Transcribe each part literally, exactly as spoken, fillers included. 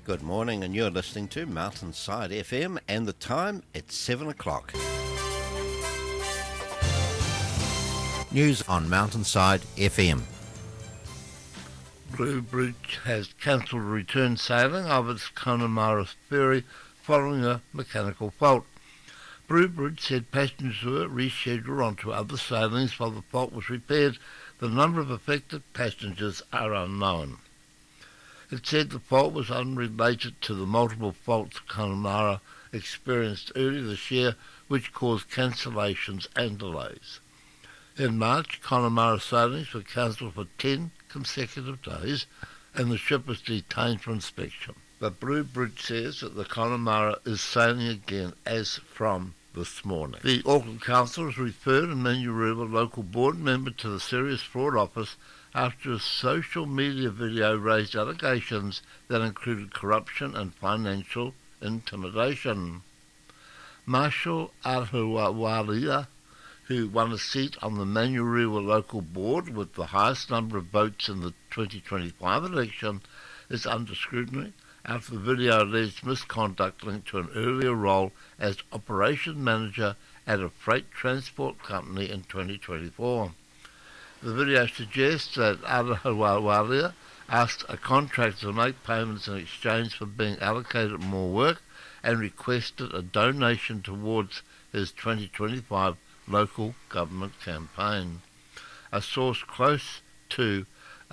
Good morning, and you're listening to Mountainside F M, and the time, it's seven o'clock. News on Mountainside F M. Blue Bridge has cancelled return sailing of its Connemara ferry following a mechanical fault. Blue Bridge said passengers were rescheduled onto other sailings while the fault was repaired. The number of affected passengers are unknown. It said the fault was unrelated to the multiple faults Connemara experienced earlier this year, which caused cancellations and delays. In March, Connemara sailings were cancelled for ten consecutive days, and the ship was detained for inspection. But Blue Bridge says that the Connemara is sailing again as from this morning. The Auckland Council has referred a Manurewa local board member to the Serious Fraud Office after a social media video raised allegations that included corruption and financial intimidation. Marshall Ahuawalia, who won a seat on the Manurewa local board with the highest number of votes in the twenty twenty-five election, is under scrutiny after the video alleged misconduct linked to an earlier role as operation manager at a freight transport company in twenty twenty-four. The video suggests that Ahuawalia asked a contractor to make payments in exchange for being allocated more work and requested a donation towards his twenty twenty-five local government campaign. A source close to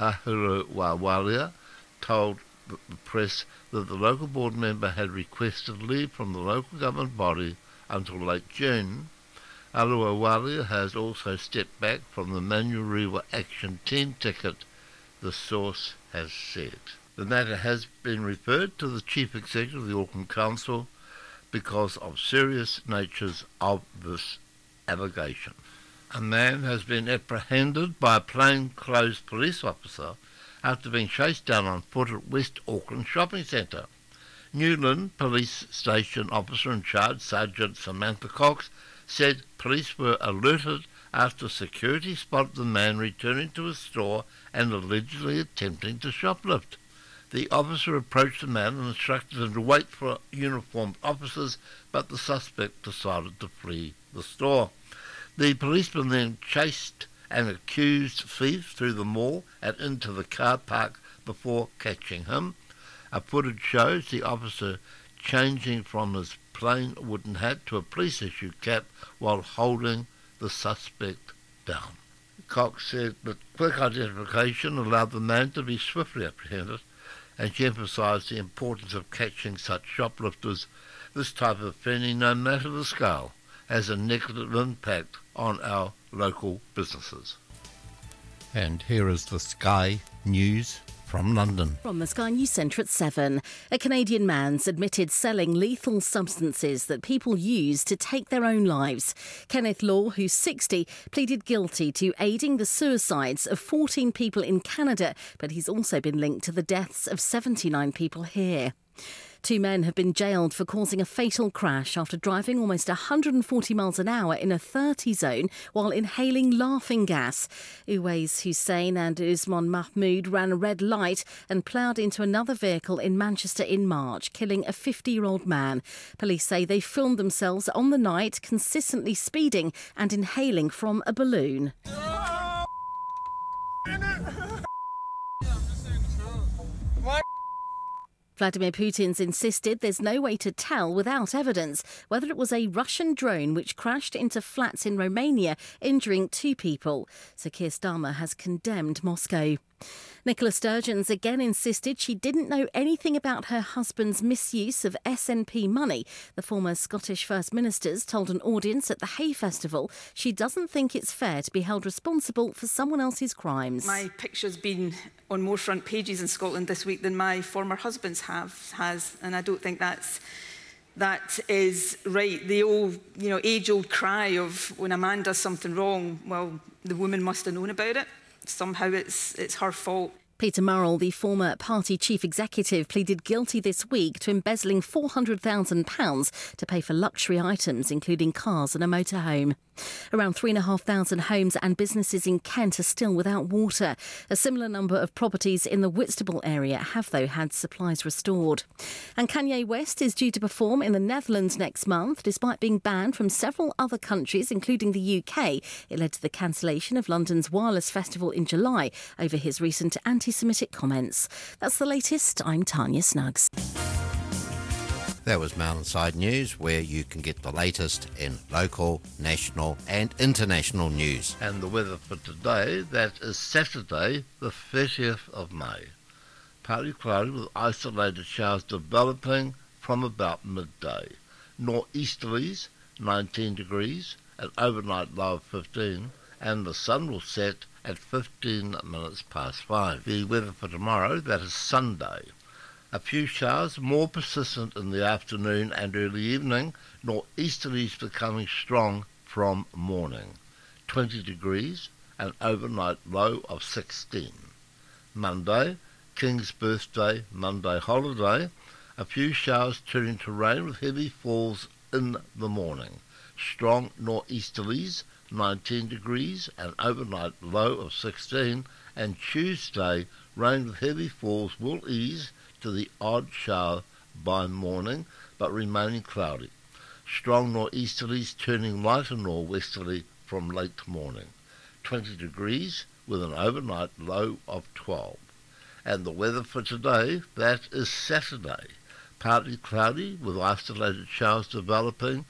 Ahuawalia told the press that the local board member had requested leave from the local government body until late June. Ahuawalia has also stepped back from the Manurewa Action Team ticket, the source has said. The matter has been referred to the Chief Executive of the Auckland Council because of serious natures of this allegation. A man has been apprehended by a plainclothes police officer after being chased down on foot at West Auckland Shopping Centre. Newland Police Station Officer in Charge, Sergeant Samantha Cox, said police were alerted after security spotted the man returning to his store and allegedly attempting to shoplift. The officer approached the man and instructed him to wait for uniformed officers, but the suspect decided to flee the store. The policeman then chased an accused thief through the mall and into the car park before catching him. A footage shows the officer changing from his plain wooden hat to a police-issued cap while holding the suspect down. Cox said that quick identification allowed the man to be swiftly apprehended, and she emphasised the importance of catching such shoplifters. This type of offending, no matter the scale, has a negative impact on our local businesses. And here is the Sky News from London. From the Sky News Centre at seven, a Canadian man's admitted selling lethal substances that people use to take their own lives. Kenneth Law, who's sixty, pleaded guilty to aiding the suicides of fourteen people in Canada, but he's also been linked to the deaths of seventy-nine people here. Two men have been jailed for causing a fatal crash after driving almost one hundred forty miles an hour in a thirty zone while inhaling laughing gas. Uwais Hussein and Usman Mahmood ran a red light and ploughed into another vehicle in Manchester in March, killing a fifty-year-old man. Police say they filmed themselves on the night consistently speeding and inhaling from a balloon. Vladimir Putin's insisted there's no way to tell without evidence whether it was a Russian drone which crashed into flats in Romania, injuring two people. Sir Keir Starmer has condemned Moscow. Nicola Sturgeon's again insisted she didn't know anything about her husband's misuse of S N P money. The former Scottish First Minister's told an audience at the Hay Festival she doesn't think it's fair to be held responsible for someone else's crimes. My picture's been on more front pages in Scotland this week than my former husband's have has, and I don't think that's that is right. The old, you know, age-old cry of when a man does something wrong, well, the woman must have known about it. Somehow it's it's her fault. Peter Murrell, the former party chief executive, pleaded guilty this week to embezzling four hundred thousand pounds to pay for luxury items, including cars and a motorhome. Around three thousand five hundred homes and businesses in Kent are still without water. A similar number of properties in the Whitstable area have, though, had supplies restored. And Kanye West is due to perform in the Netherlands next month, despite being banned from several other countries, including the U K. It led to the cancellation of London's Wireless Festival in July over his recent anti-Semitic comments. That's the latest. I'm Tanya Snuggs. That was Mountainside News, where you can get the latest in local, national and international news. And the weather for today, that is Saturday, the thirtieth of May. Partly cloudy with isolated showers developing from about midday. Northeasterlies, nineteen degrees, an overnight low of fifteen, and the sun will set at fifteen minutes past five. The weather for tomorrow, that is Sunday. A few showers, more persistent in the afternoon and early evening, northeasterlies becoming strong from morning. twenty degrees, an overnight low of sixteen. Monday, King's birthday, Monday holiday, a few showers turning to rain with heavy falls in the morning. Strong northeasterlies, nineteen degrees, an overnight low of sixteen, and Tuesday, rain with heavy falls will ease to the odd shower by morning, but remaining cloudy. Strong northeasterlies turning lighter norwesterly from late morning. twenty degrees with an overnight low of twelve. And the weather for today, that is Saturday. Partly cloudy with isolated showers developing.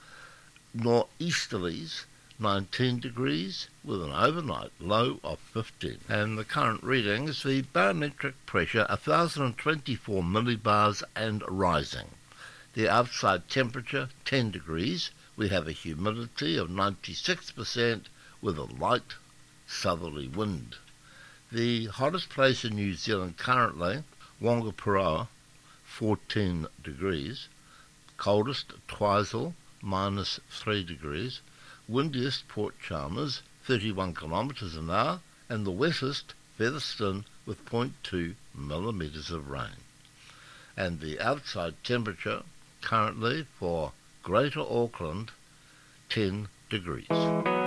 Northeasterlies, nineteen degrees with an overnight low of fifteen. And the current readings, the barometric pressure one thousand twenty-four millibars and rising. The outside temperature ten degrees. We have a humidity of ninety-six percent with a light southerly wind. The hottest place in New Zealand currently, Whangaparoa, fourteen degrees. Coldest, Twizel, minus three degrees. Windiest, Port Chalmers, thirty-one kilometres an hour, and the wettest, Featherston, with zero point two millimetres of rain. And the outside temperature currently for Greater Auckland, ten degrees.